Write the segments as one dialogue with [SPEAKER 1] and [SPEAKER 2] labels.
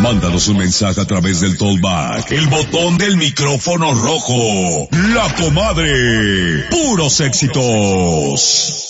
[SPEAKER 1] Mándanos un mensaje a través del Talkback, el botón del micrófono rojo. La Comadre. Puros éxitos.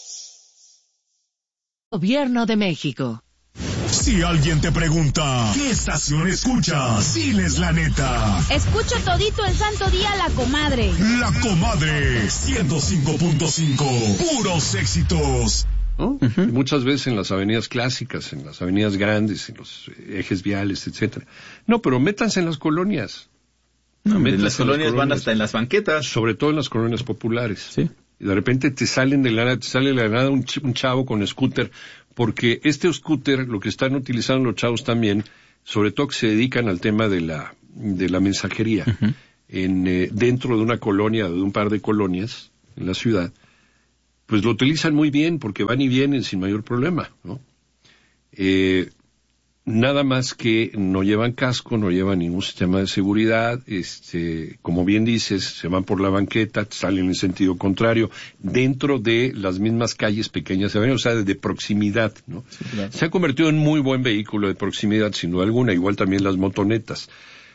[SPEAKER 2] Gobierno de México.
[SPEAKER 1] Si alguien te pregunta, ¿qué estación escuchas? Diles la neta.
[SPEAKER 3] Escucho todito el santo día La Comadre.
[SPEAKER 1] La Comadre 105.5. Puros éxitos.
[SPEAKER 4] ¿No? Uh-huh. Muchas veces en las avenidas clásicas, en las avenidas grandes, en los ejes viales, etcétera. No, pero métanse en las colonias.
[SPEAKER 5] No, en las colonias van hasta en las banquetas.
[SPEAKER 4] Sobre todo en las colonias populares.
[SPEAKER 5] Sí.
[SPEAKER 4] Y de repente te sale de la nada un chavo con scooter, porque este scooter, lo que están utilizando los chavos también, sobre todo que se dedican al tema de la mensajería, uh-huh, dentro de una colonia, de un par de colonias en la ciudad, pues lo utilizan muy bien porque van y vienen sin mayor problema, ¿no? Nada más que no llevan casco, no llevan ningún sistema de seguridad, como bien dices, se van por la banqueta, salen en sentido contrario, dentro de las mismas calles pequeñas, o sea, de proximidad, ¿no? Sí, claro. Se ha convertido en muy buen vehículo de proximidad, sin duda alguna, igual también las motonetas.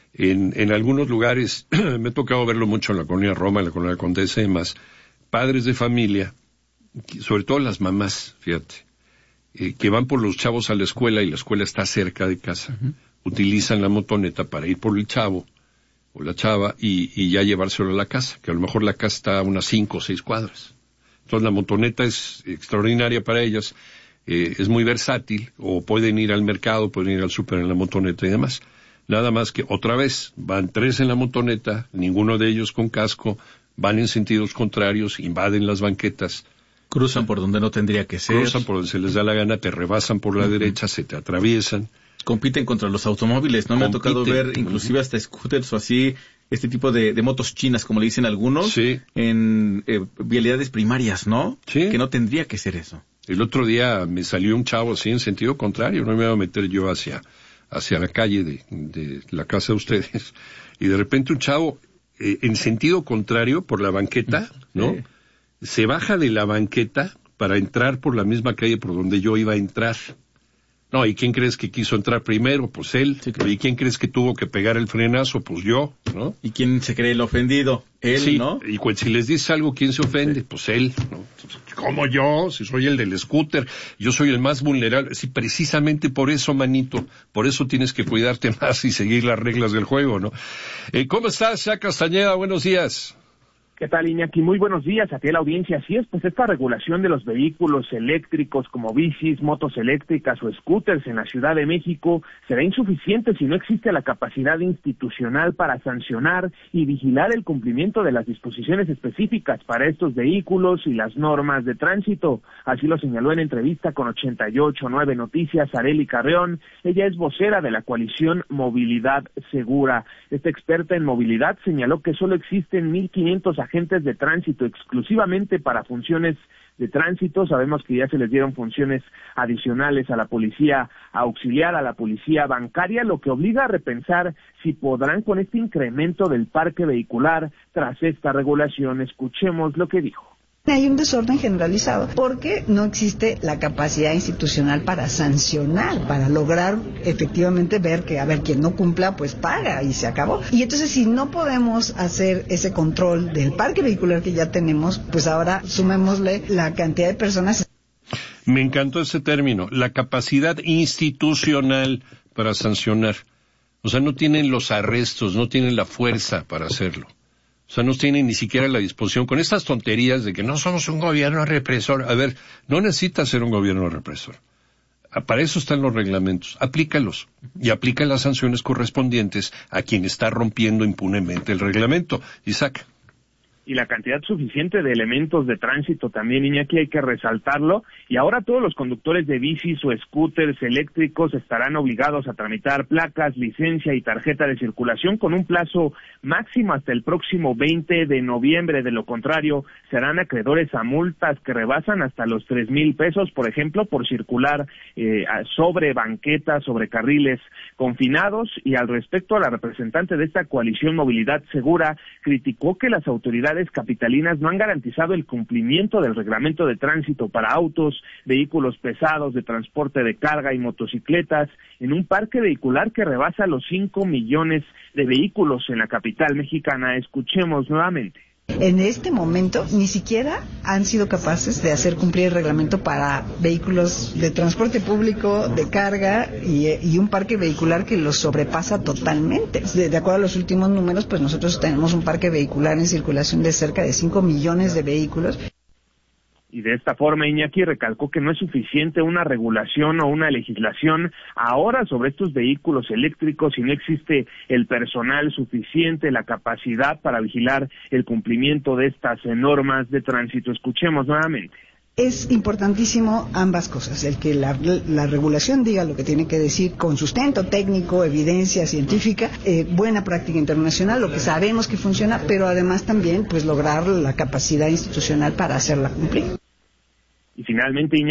[SPEAKER 4] En algunos lugares, me ha tocado verlo mucho en la colonia Roma, en la colonia Condesa y demás, padres de familia, sobre todo las mamás, fíjate, que van por los chavos a la escuela y la escuela está cerca de casa, uh-huh, utilizan la motoneta para ir por el chavo o la chava y ya llevárselo a la casa, que a lo mejor la casa está a unas 5 o 6 cuadras. Entonces la motoneta es extraordinaria para ellas, es muy versátil, o pueden ir al mercado, pueden ir al súper en la motoneta y demás. Nada más que otra vez, van 3 en la motoneta, ninguno de ellos con casco, van en sentidos contrarios, invaden las banquetas,
[SPEAKER 5] cruzan por donde no tendría que ser.
[SPEAKER 4] Cruzan por donde se les da la gana, te rebasan por la derecha, se te atraviesan.
[SPEAKER 5] Compiten contra los automóviles, ¿no? Me ha tocado ver inclusive hasta scooters o así, este tipo de motos chinas, como le dicen algunos, sí, en vialidades primarias, ¿no? Sí. Que no tendría que ser eso.
[SPEAKER 4] El otro día me salió un chavo así en sentido contrario, no me iba a meter yo hacia la calle de la casa de ustedes, y de repente un chavo en sentido contrario por la banqueta, ¿no? Sí. Se baja de la banqueta para entrar por la misma calle por donde yo iba a entrar. No, ¿y quién crees que quiso entrar primero? Pues él. Sí, claro. ¿Y quién crees que tuvo que pegar el frenazo? Pues yo, ¿no?
[SPEAKER 5] ¿Y quién se cree el ofendido? Él, sí, ¿no?
[SPEAKER 4] Y si les dices algo, ¿quién se ofende? Sí. Pues él, ¿no? ¿Cómo yo? Si soy el del scooter, yo soy el más vulnerable. Sí, precisamente por eso, manito, por eso tienes que cuidarte más y seguir las reglas del juego, ¿no? ¿Cómo estás, Jack Castañeda? Buenos días.
[SPEAKER 6] ¿Qué tal, Iñaki? Muy buenos días a ti, la audiencia. Así es, pues esta regulación de los vehículos eléctricos como bicis, motos eléctricas o scooters en la Ciudad de México será insuficiente si no existe la capacidad institucional para sancionar y vigilar el cumplimiento de las disposiciones específicas para estos vehículos y las normas de tránsito. Así lo señaló en entrevista con 88.9 Noticias Arely Carreón. Ella es vocera de la coalición Movilidad Segura. Esta experta en movilidad señaló que solo existen 1,500 agentes de tránsito exclusivamente para funciones de tránsito. Sabemos que ya se les dieron funciones adicionales a la policía auxiliar, a la policía bancaria, lo que obliga a repensar si podrán con este incremento del parque vehicular tras esta regulación. Escuchemos lo que dijo.
[SPEAKER 7] Hay un desorden generalizado porque no existe la capacidad institucional para sancionar, para lograr efectivamente ver que, quien no cumpla, pues paga y se acabó. Y entonces si no podemos hacer ese control del parque vehicular que ya tenemos, pues ahora sumémosle la cantidad de personas.
[SPEAKER 4] Me encantó ese término, la capacidad institucional para sancionar. O sea, no tienen los arrestos, no tienen la fuerza para hacerlo. O sea, no tienen ni siquiera la disposición con estas tonterías de que no somos un gobierno represor. A ver, no necesitas ser un gobierno represor. Para eso están los reglamentos. Aplícalos. Y aplica las sanciones correspondientes a quien está rompiendo impunemente el reglamento. Isaac.
[SPEAKER 6] Y la cantidad suficiente de elementos de tránsito también, Iñaki, hay que resaltarlo. Y ahora todos los conductores de bicis o scooters eléctricos estarán obligados a tramitar placas, licencia y tarjeta de circulación con un plazo máximo hasta el próximo 20 de noviembre. De lo contrario, serán acreedores a multas que rebasan hasta los 3,000 pesos, por ejemplo, por circular sobre banquetas, sobre carriles confinados. Y al respecto, la representante de esta coalición Movilidad Segura criticó que las autoridades autoridades capitalinas no han garantizado el cumplimiento del reglamento de tránsito para autos, vehículos pesados de transporte de carga y motocicletas en un parque vehicular que rebasa los 5 millones de vehículos en la capital mexicana. Escuchemos nuevamente.
[SPEAKER 7] En este momento ni siquiera han sido capaces de hacer cumplir el reglamento para vehículos de transporte público, de carga y un parque vehicular que los sobrepasa totalmente. De acuerdo a los últimos números, pues nosotros tenemos un parque vehicular en circulación de cerca de 5 millones de vehículos.
[SPEAKER 6] Y de esta forma, Iñaki recalcó que no es suficiente una regulación o una legislación ahora sobre estos vehículos eléctricos si no existe el personal suficiente, la capacidad para vigilar el cumplimiento de estas normas de tránsito. Escuchemos nuevamente.
[SPEAKER 7] Es importantísimo ambas cosas, el que la regulación diga lo que tiene que decir con sustento técnico, evidencia científica, buena práctica internacional, lo que sabemos que funciona, pero además también pues lograr la capacidad institucional para hacerla cumplir.
[SPEAKER 6] Y finalmente,